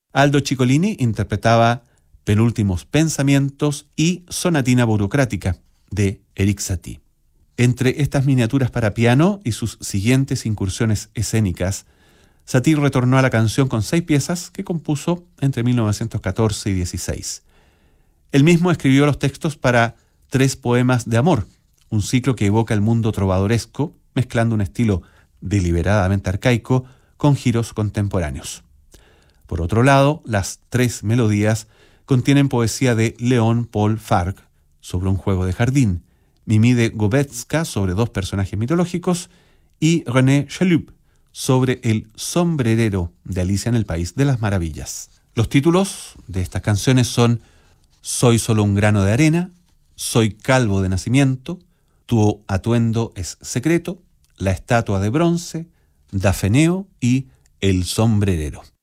Aldo Ciccolini interpretaba Penúltimos pensamientos y Sonatina burocrática de Erik Satie. Entre estas miniaturas para piano y sus siguientes incursiones escénicas, Satie retornó a la canción con 6 piezas que compuso entre 1914 y 16. Él mismo escribió los textos para 3 poemas de amor, un ciclo que evoca el mundo trovadoresco, mezclando un estilo deliberadamente arcaico con giros contemporáneos. Por otro lado, las 3 melodías contienen poesía de Léon Paul Fargue sobre un juego de jardín, Mimi de Gobetska sobre 2 personajes mitológicos y René Chalup sobre el sombrerero de Alicia en el País de las Maravillas. Los títulos de estas canciones son Soy solo un grano de arena, Soy calvo de nacimiento, Tu atuendo es secreto, La estatua de bronce, Dafeneo y El sombrerero.